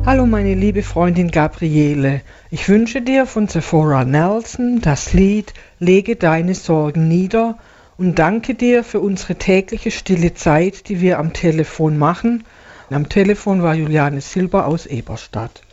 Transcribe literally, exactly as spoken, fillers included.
Hallo meine liebe Freundin Gabriele, ich wünsche dir von Sephora Nelson das Lied Lege deine Sorgen nieder und danke dir für unsere tägliche stille Zeit, die wir am Telefon machen. Am Telefon war Juliane Silber aus Eberstadt.